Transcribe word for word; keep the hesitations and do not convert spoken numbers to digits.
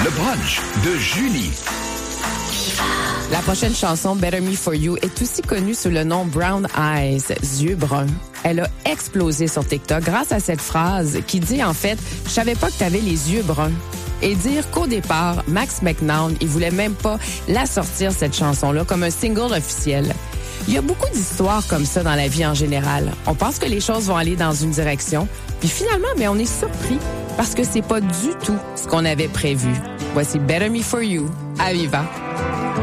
Le brunch de Julie. La prochaine chanson, Better Me For You, est aussi connue sous le nom Brown Eyes, yeux bruns. Elle a explosé sur TikTok grâce à cette phrase qui dit en fait « Je savais pas que t'avais les yeux bruns ». Et dire qu'au départ, Max McNown, il voulait même pas la sortir, cette chanson-là, comme un single officiel. Il y a beaucoup d'histoires comme ça dans la vie en général. On pense que les choses vont aller dans une direction, puis finalement, ben, on est surpris parce que c'est pas du tout ce qu'on avait prévu. Voici Better Me For You, à Viva.